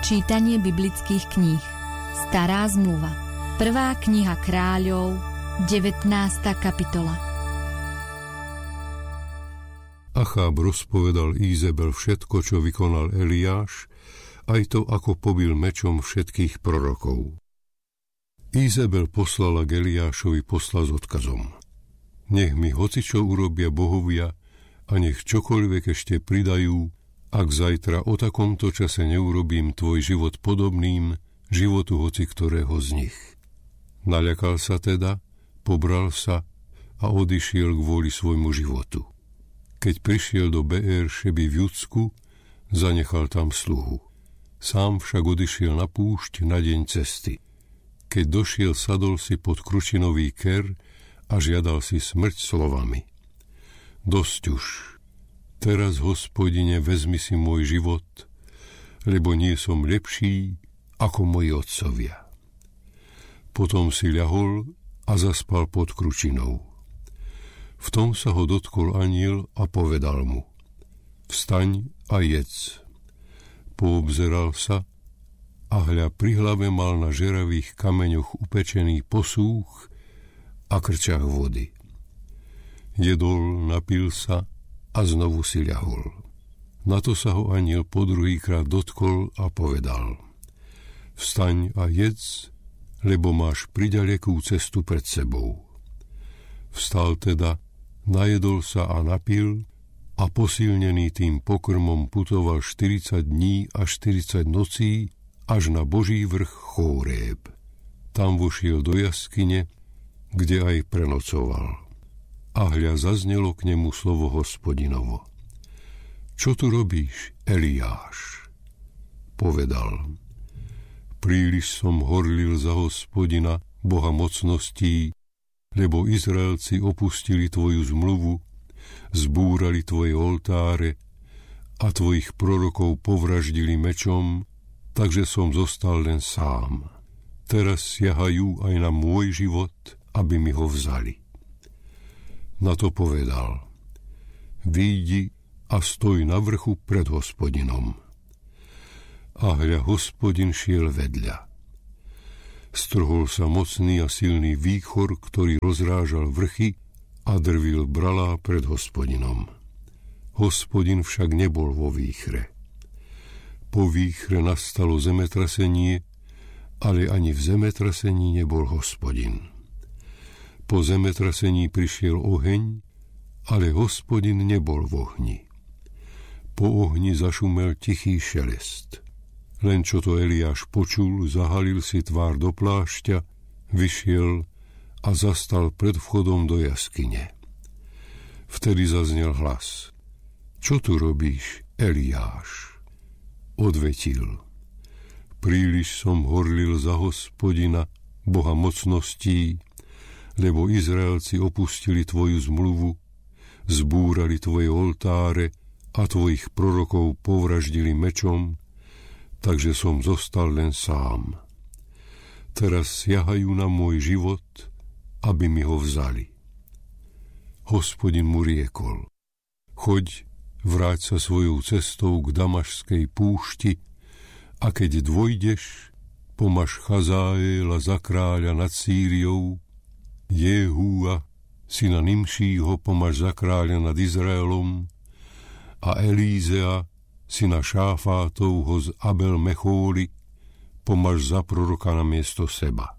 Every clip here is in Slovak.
Čítanie biblických kníh. Stará zmluva. 1. kniha Kráľov, 19. kapitola. Acháb rozpovedal Ízebel všetko, čo vykonal Eliáš, aj to, ako pobil mečom všetkých prorokov. Ízebel poslala k Eliášovi posla s odkazom: Nech mi hocičo urobia bohovia a nech čokoľvek ešte pridajú, ak zajtra o takomto čase neurobím tvoj život podobným životu hoci ktorého z nich. Naľakal sa teda, pobral sa a odišiel kvôli svojmu životu. Keď prišiel do Beér Šeby v Judsku, zanechal tam sluhu. Sám však odišiel na púšť na deň cesty. Keď došiel, sadol si pod kručinový ker a žiadal si smrť slovami: Dosť už, teraz, Hospodine, vezmi si môj život, lebo nie som lepší ako moji otcovia. Potom si ľahol a zaspal pod kručinou. V tom sa ho dotkol anjel a povedal mu: Vstaň a jedz. Poobzeral sa a hľa, pri hlave mal na žeravých kameňoch upečený posúch a krčach vody. Jedol, napil sa a znovu si ľahol. Na to sa ho anjel po druhýkrát dotkol a povedal: Vstaň a jedz, lebo máš priďalekú cestu pred sebou. Vstal teda, najedol sa a napil a posilnený tým pokrmom putoval 40 dní a 40 nocí až na Boží vrch Chóreb. Tam vošiel do jaskyne, kde aj prenocoval. A hľa, zaznelo k nemu slovo Hospodinovo: Čo tu robíš, Eliáš? Povedal: Príliš som horlil za Hospodina, Boha mocností, lebo Izraelci opustili tvoju zmluvu, zbúrali tvoje oltáre a tvojich prorokov povraždili mečom, takže som zostal len sám. Teraz siahajú aj na môj život, aby mi ho vzali. Na to povedal: Výjdi a stoj na vrchu pred Hospodinom. A hľa, Hospodin šiel vedľa. Strhol sa mocný a silný výchor, ktorý rozrážal vrchy a drvil bralá pred Hospodinom. Hospodin však nebol vo výchre. Po výchre nastalo zemetrasenie, ale ani v zemetrasení nebol Hospodin. Po zemetrasení prišiel oheň, ale Hospodin nebol v ohni. Po ohni zašumel tichý šelest. Len čo to Eliáš počul, zahalil si tvár do plášťa, vyšiel a zastal pred vchodom do jaskyne. Vtedy zaznel hlas: Čo tu robíš, Eliáš? Odvetil: Príliš som horlil za Hospodina, Boha mocností, lebo Izraelci opustili tvoju zmluvu, zbúrali tvoje oltáre a tvojich prorokov povraždili mečom, takže som zostal len sám. Teraz siahajú na môj život, aby mi ho vzali. Hospodin mu riekol: Choď, vráť sa svojou cestou k Damašskej púšti a keď dvojdeš, pomaž Chazaéla za kráľa nad Sýriou, Jehúa, syna Nimšího, pomaž za kráľa nad Izraelom a Elízea, syna Šáfátovho z Abel Mechóly, pomaž za proroka namiesto seba.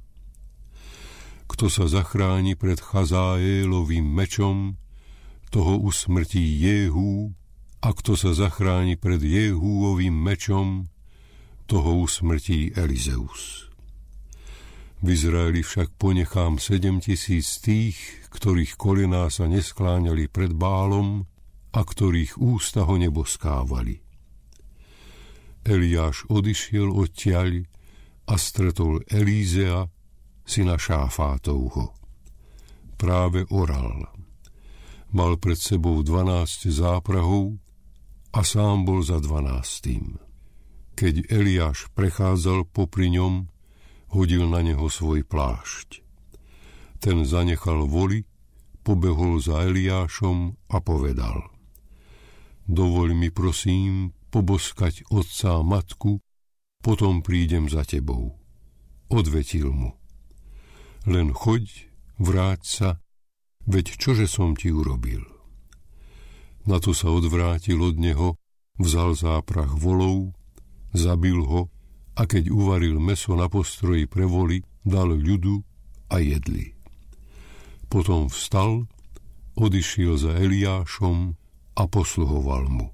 Kto sa zachráni pred Chazaélovým mečom, toho usmrtí Jehú, a kto sa zachráni pred Jehúovým mečom, toho usmrtí Elizeus. V Izraeli však ponechám 7 000 tých, ktorých kolená sa neskláňali pred Bálom a ktorých ústa ho neboskávali. Eliáš odišiel odtiaľ a stretol Elízea, syna Šáfátovho. Práve oral. Mal pred sebou 12 záprahov a sám bol za 12. Keď Eliáš prechádzal popri ňom, hodil na neho svoj plášť. Ten zanechal voli, pobehol za Eliášom a povedal: Dovoľ mi, prosím, poboskať otca a matku potom prídem za tebou. Odvetil mu: len choď, vráť sa, veď čože som ti urobil? Na to sa odvrátil od neho, vzal záprach volov, zabil ho a keď uvaril mäso na postroji pre voly, dal ľudu a jedli. Potom vstal, odišiel za Eliášom a posluhoval mu.